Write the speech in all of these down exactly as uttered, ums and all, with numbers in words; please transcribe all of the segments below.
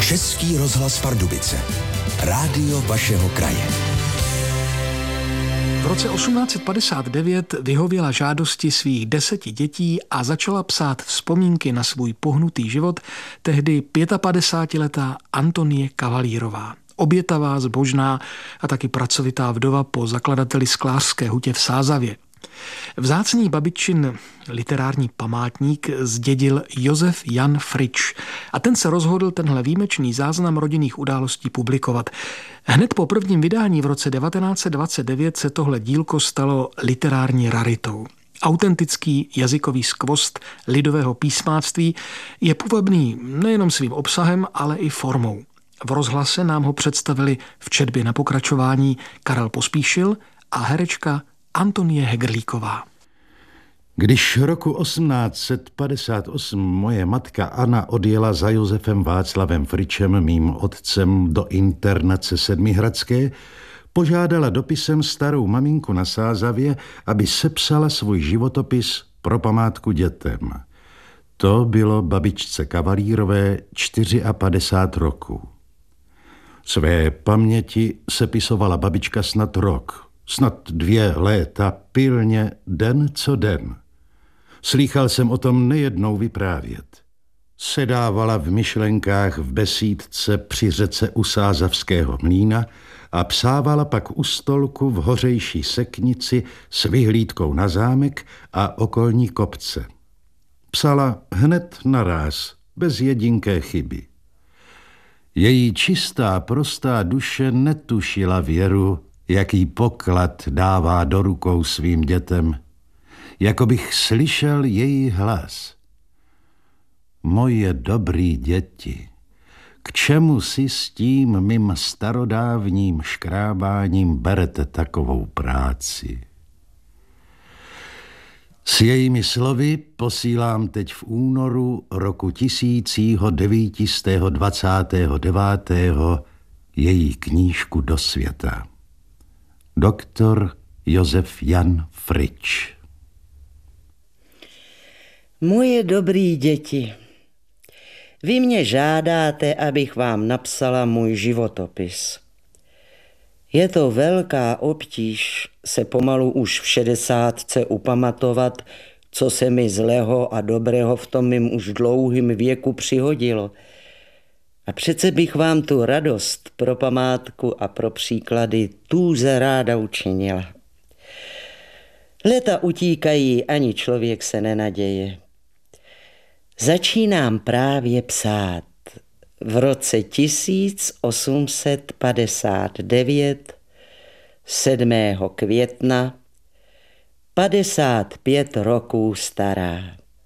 Český rozhlas Pardubice. Rádio vašeho kraje. V roce osmnáct set padesát devět vyhověla žádosti svých deseti dětí a začala psát vzpomínky na svůj pohnutý život tehdy pětapadesátiletá Antonie Kavalírová. Obětavá, zbožná a taky pracovitá vdova po zakladateli sklářské hutě v Sázavě. Vzácný babičin literární památník zdědil Josef Jan Frič a ten se rozhodl tenhle výjimečný záznam rodinných událostí publikovat. Hned po prvním vydání v roce devatenáct set dvacet devět se tohle dílko stalo literární raritou. Autentický jazykový skvost lidového písmáctví je půvabný nejenom svým obsahem, ale i formou. V rozhlase nám ho představili v četbě na pokračování Karel Pospíšil a herečka Antonie Hegerlíková. Když roku osmnáct set padesát osm moje matka Anna odjela za Josefem Václavem Fričem, mým otcem, do internace Sedmihradské, požádala dopisem starou maminku na Sázavě, aby sepsala svůj životopis pro památku dětem. To bylo babičce Kavalírové padesát čtyři roků. Své paměti sepisovala babička snad rok, snad dvě léta, pilně, den co den. Slýchal jsem o tom nejednou vyprávět. Sedávala v myšlenkách v besídce při řece u Sázavského mlýna a psávala pak u stolku v hořejší seknici s vyhlídkou na zámek a okolní kopce. Psala hned naráz, bez jedinké chyby. Její čistá, prostá duše netušila věru, jaký poklad dává do rukou svým dětem. Jako bych slyšel její hlas. Moje dobrý děti, k čemu si s tím mým starodávním škrábáním berete takovou práci? S jejími slovy posílám teď v únoru roku tisícího devítistého dvacátého devátého její knížku do světa. Doktor Josef Jan Frič. Moje dobrý děti, vy mě žádáte, abych vám napsala můj životopis. Je to velká obtíž se pomalu už v šedesátce upamatovat, co se mi zlého a dobrého v tom mým už dlouhým věku přihodilo. A přece bych vám tu radost pro památku a pro příklady tůze ráda učinila. Léta utíkají, ani člověk se nenaděje. Začínám právě psát v roce tisíc osm set padesát devět, sedmého května, padesát pět roků stará.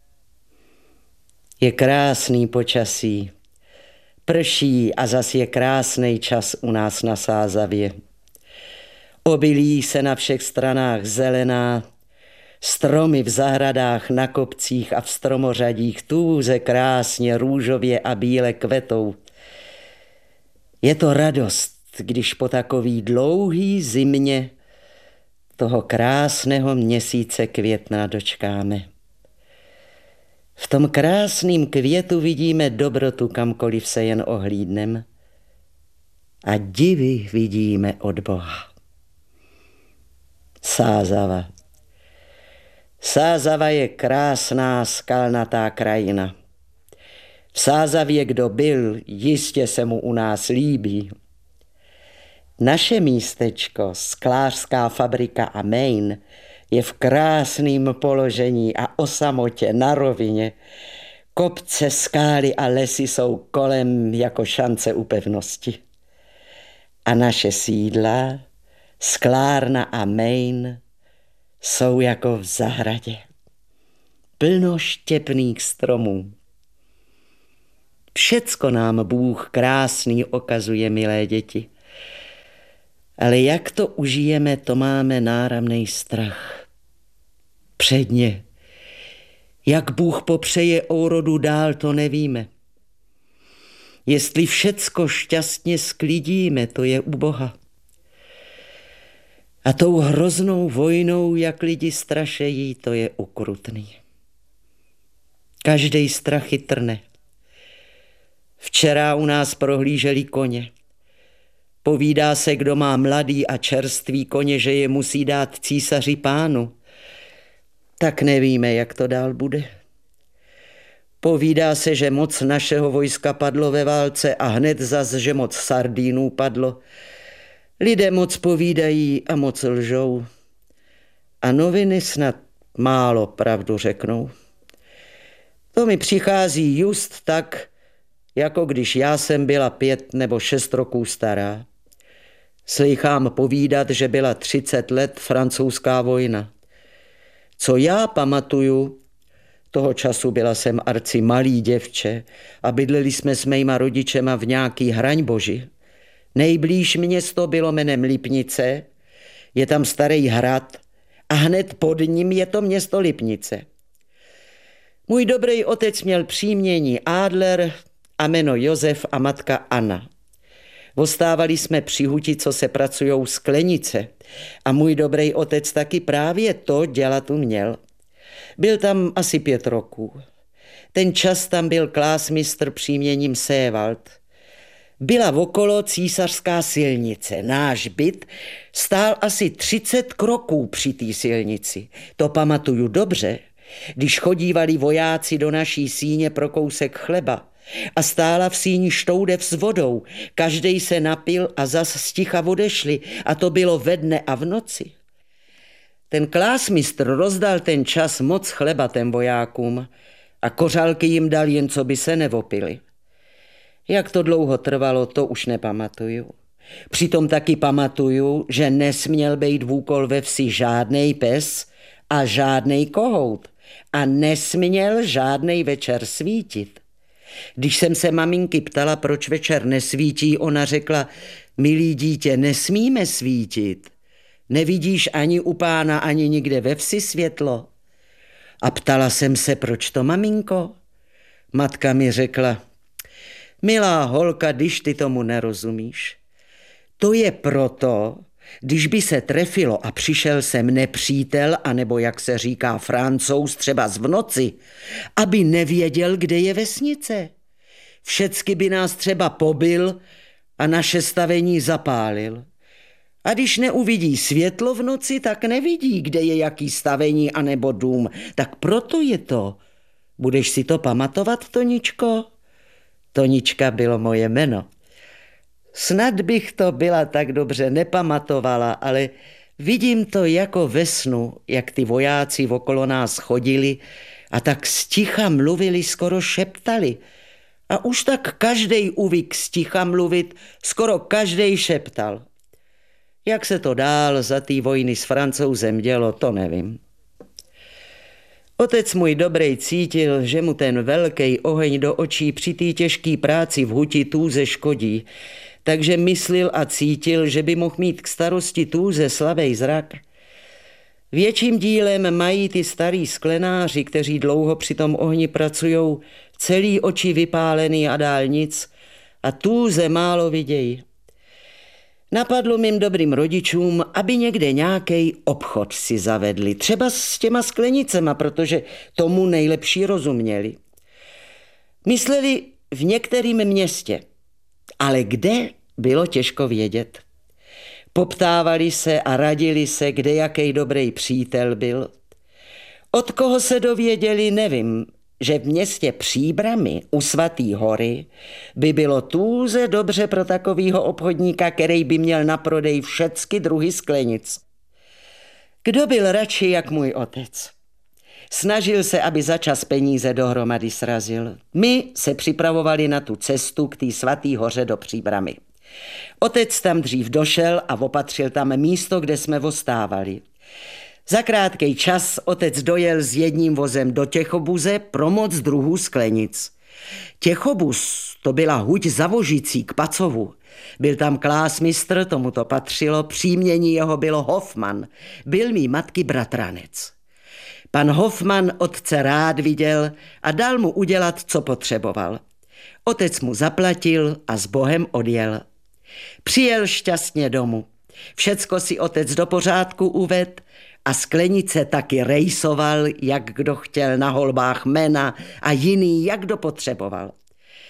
Je krásný počasí, prší a zas je krásný čas u nás na Sázavě. Obilí se na všech stranách zelená, stromy v zahradách, na kopcích a v stromořadích tůze krásně růžově a bíle kvetou. Je to radost, když po takový dlouhý zimě toho krásného měsíce května dočkáme. V tom krásným květu vidíme dobrotu, kamkoliv se jen ohlídnem, a divy vidíme od Boha. Sázava. Sázava je krásná skalnatá krajina. V Sázavě kdo byl, jistě se mu u nás líbí. Naše místečko, sklářská fabrika a mejn, je v krásném položení a o samotě na rovině. Kopce, skály a lesy jsou kolem jako šance u pevnosti. A naše sídla, sklárna a mejn, jsou jako v zahradě. Plno štěpných stromů. Všecko nám Bůh krásný ukazuje, milé děti. Ale jak to užijeme, to máme náramnej strach. Předně, jak Bůh popřeje ourodu dál, to nevíme. Jestli všecko šťastně sklidíme, to je u Boha. A tou hroznou vojnou, jak lidi strašejí, to je ukrutný. Každej strach chytrne. V Včera u nás prohlíželi koně. Povídá se, kdo má mladý a čerstvý koně, že je musí dát císaři pánu. Tak nevíme, jak to dál bude. Povídá se, že moc našeho vojska padlo ve válce a hned zas, že moc Sardínů padlo. Lidé moc povídají a moc lžou. A noviny snad málo pravdu řeknou. To mi přichází just tak, jako když já jsem byla pět nebo šest roků stará. Slychám povídat, že byla třicet let francouzská vojna. Co já pamatuju, toho času byla jsem arci malý děvče a bydleli jsme s mýma rodičema v nějaký Hraňboži. Nejblíž město bylo jménem Lipnice, je tam starý hrad a hned pod ním je to město Lipnice. Můj dobrý otec měl příjmení Adler a jméno Josef a matka Anna. Ostávali jsme při huti, co se pracujou sklenice a můj dobrý otec taky právě to dělat uměl. Byl tam asi pět roků. Ten čas tam byl klásmistr příjmením Sévald. Byla okolo císařská silnice. Náš byt stál asi třicet kroků při té silnici. To pamatuju dobře, když chodívali vojáci do naší síně pro kousek chleba a stála v síni štoudev s vodou. Každej se napil a zas sticha odešli a to bylo ve dne a v noci. Ten klásmistr rozdal ten čas moc chleba těm vojákům a kořálky jim dal, jen co by se nevopili. Jak to dlouho trvalo, to už nepamatuju. Přitom taky pamatuju, že nesměl být v úkol ve vsi žádnej pes a žádnej kohout a nesměl žádnej večer svítit. Když jsem se maminky ptala, proč večer nesvítí, ona řekla, milý dítě, nesmíme svítit. Nevidíš ani u pána, ani nikde ve vsi světlo. A ptala jsem se, proč to, maminko? Matka mi řekla, milá holka, když ty tomu nerozumíš. To je proto, když by se trefilo a přišel sem nepřítel, anebo jak se říká Francouz, třeba z v noci, aby nevěděl, kde je vesnice. Všecky by nás třeba pobil a naše stavení zapálil. A když neuvidí světlo v noci, tak nevidí, kde je jaký stavení anebo dům. Tak proto je to. Budeš si to pamatovat, Toničko? Tonička bylo moje jméno. Snad bych to byla tak dobře nepamatovala, ale vidím to jako ve snu, jak ty vojáci okolo nás chodili a tak sticha mluvili, skoro šeptali. A už tak každej uvyk sticha mluvit, skoro každej šeptal. Jak se to dál za té vojny s Francouzem dělo, to nevím. Otec můj dobrej cítil, že mu ten velký oheň do očí při té těžké práci v huti tůze škodí, takže myslil a cítil, že by mohl mít k starosti tůze slabý zrak. Větším dílem mají ty starý sklenáři, kteří dlouho při tom ohni pracujou, celý oči vypálený a dál nic a tůze málo vidějí. Napadlo mým dobrým rodičům, aby někde nějaký obchod si zavedli, třeba s těma sklenicema, protože tomu nejlepší rozuměli. Mysleli v některém městě, ale kde, bylo těžko vědět. Poptávali se a radili se, kde jaký dobrý přítel byl. Od koho se dověděli, nevím, že v městě Příbrami u Svatý hory by bylo tůze dobře pro takovýho obchodníka, který by měl na prodej všecky druhy sklenic. Kdo byl radši jak můj otec? Snažil se, aby za čas peníze dohromady srazil. My se připravovali na tu cestu k té Svatý hoře do Příbrami. Otec tam dřív došel a opatřil tam místo, kde jsme ostávali. Za krátký čas otec dojel s jedním vozem do Těchobuze pro moc druhů sklenic. Těchobuz to byla huť za Vožicí k Pacovu. Byl tam klásmistr, tomu to patřilo, příjmení jeho bylo Hoffman, byl mý matky bratranec. Pan Hoffman otce rád viděl a dal mu udělat, co potřeboval. Otec mu zaplatil a s Bohem odjel. Přijel šťastně domů. Všecko si otec do pořádku uved a sklenice taky rejsoval, jak kdo chtěl, na holbách mena a jiný, jak kdo potřeboval.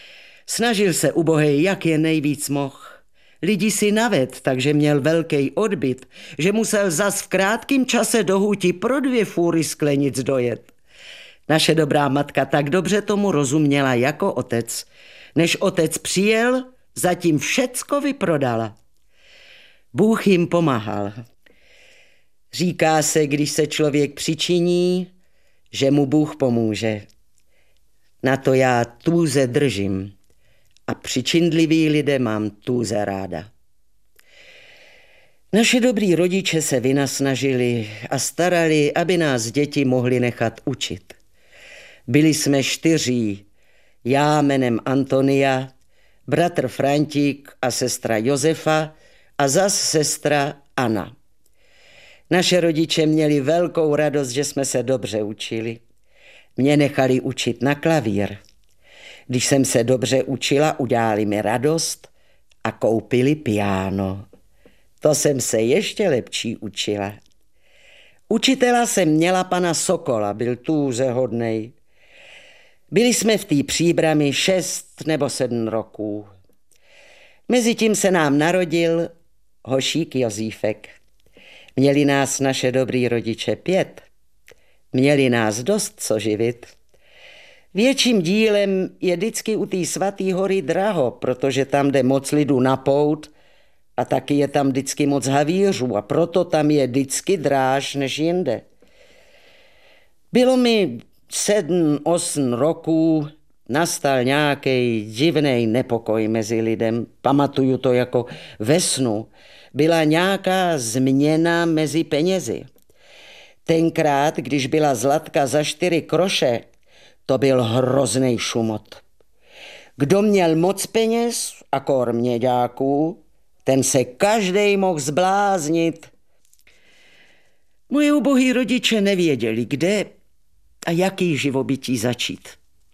Snažil se ubohej, jak je nejvíc mohl. Lidi si naved, takže měl velký odbyt, že musel zas v krátkém čase do hůti pro dvě fůry sklenic dojet. Naše dobrá matka tak dobře tomu rozuměla jako otec. Než otec přijel, zatím všecko vyprodala. Bůh jim pomáhal. Říká se, když se člověk přičiní, že mu Bůh pomůže. Na to já tůze držím a přičinliví lidé mám tůze ráda. Naši dobrý rodiče se vynasnažili a starali, aby nás děti mohli nechat učit. Byli jsme čtyří, já jménem Antonia, bratr Frantík a sestra Josefa a zas sestra Anna. Naše rodiče měli velkou radost, že jsme se dobře učili. Mě nechali učit na klavír. Když jsem se dobře učila, udělali mi radost a koupili piano. To jsem se ještě lepší učila. Učitela jsem měla pana Sokola, byl tůze hodnej. Byli jsme v té Příbrami šest nebo sedm roků. Mezitím se nám narodil hošík Jozífek. Měli nás naše dobrý rodiče pět. Měli nás dost co živit. Větším dílem je vždycky u té svatý hory draho, protože tam jde moc lidu na pout a taky je tam vždycky moc havířů a proto tam je vždycky dráž než jinde. Bylo mi sedm, osm roků, nastal nějaký divný nepokoj mezi lidem. Pamatuju to jako ve snu. Byla nějaká změna mezi penězi. Tenkrát, když byla zlatka za čtyři kroše, to byl hrozný šumot. Kdo měl moc peněz a kor měďáků, ten se každej mohl zbláznit. Moje ubohý rodiče nevěděli, kde a jaký živobytí začít.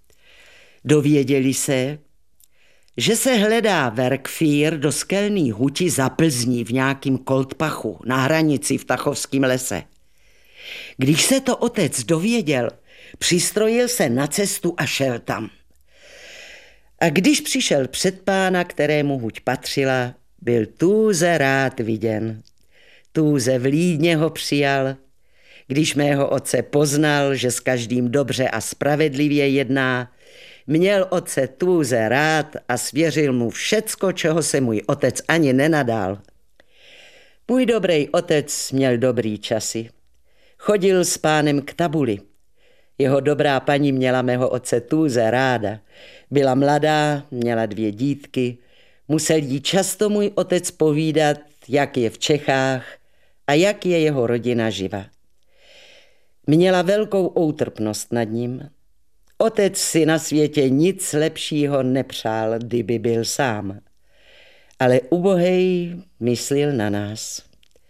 Dověděli se, že se hledá verkfír do skelný huti za Plzní v nějakým Koltpachu na hranici v Tachovském lese. Když se to otec dověděl, přistrojil se na cestu a šel tam. A když přišel před pána, kterému huť patřila, byl tůze rád viděn. Tůze vlídně ho přijal. Když mého otce poznal, že s každým dobře a spravedlivě jedná, měl otce tůze rád a svěřil mu všecko, čeho se můj otec ani nenadal. Můj dobrý otec měl dobrý časy. Chodil s pánem k tabuli. Jeho dobrá paní měla mého otce tůze ráda. Byla mladá, měla dvě dítky. Musel jí často můj otec povídat, jak je v Čechách a jak je jeho rodina živa. Měla velkou outrpnost nad ním. Otec si na světě nic lepšího nepřál, kdyby byl sám. Ale ubohej myslil na nás.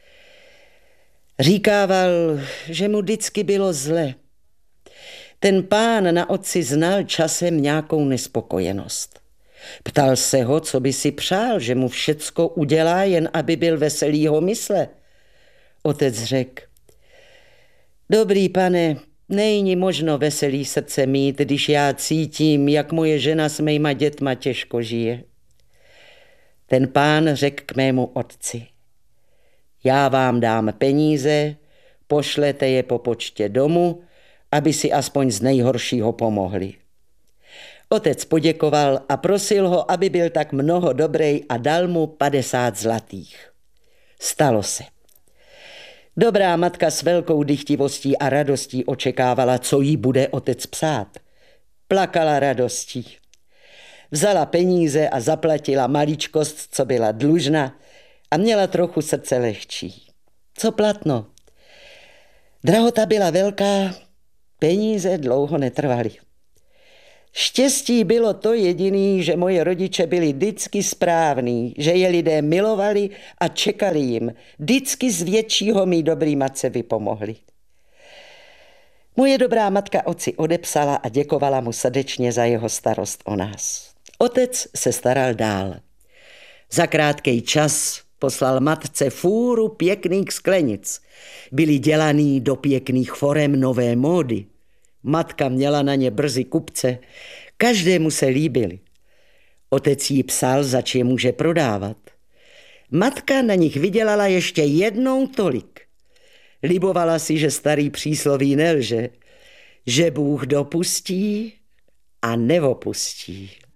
Říkával, že mu vždycky bylo zle. Ten pán na otci znal časem nějakou nespokojenost. Ptal se ho, co by si přál, že mu všecko udělá, jen aby byl veselýho mysle. Otec řekl, dobrý pane, není možno veselý srdce mít, když já cítím, jak moje žena s mýma dětma těžko žije. Ten pán řekl k mému otci, já vám dám peníze, pošlete je po počtě domů, aby si aspoň z nejhoršího pomohli. Otec poděkoval a prosil ho, aby byl tak mnoho dobrej a dal mu padesát zlatých. Stalo se. Dobrá matka s velkou dychtivostí a radostí očekávala, co jí bude otec psát. Plakala radostí. Vzala peníze a zaplatila maličkost, co byla dlužna, a měla trochu srdce lehčí. Co platno? Drahota byla velká, peníze dlouho netrvaly. Štěstí bylo to jediný, že moje rodiče byli vždycky správní, že je lidé milovali a čekali jim. Vždycky z většího mý dobrý matce vypomohli. Moje dobrá matka otci odepsala a děkovala mu srdečně za jeho starost o nás. Otec se staral dál. Za krátký čas poslal matce fůru pěkných sklenic. Byly dělaný do pěkných forem nové módy. Matka měla na ně brzy kupce, každému se líbily. Otec jí psal, zač je může prodávat. Matka na nich vydělala ještě jednou tolik. Libovala si, že starý přísloví nelže, že Bůh dopustí a nevopustí.